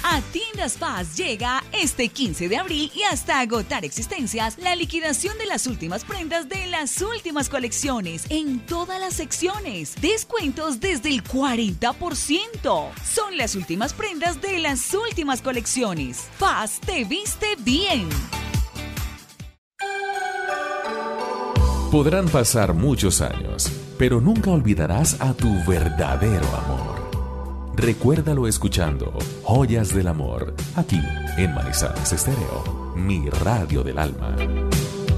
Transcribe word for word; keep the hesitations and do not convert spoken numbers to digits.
A Tiendas Paz llega este quince de abril y hasta agotar existencias la liquidación de las últimas prendas de las últimas colecciones en todas las secciones. Descuentos desde el cuarenta por ciento. Son las últimas prendas de las últimas colecciones. Paz te viste bien. Podrán pasar muchos años, pero nunca olvidarás a tu verdadero amor. Recuérdalo escuchando Joyas del Amor, aquí en Manizales Estéreo, mi radio del alma.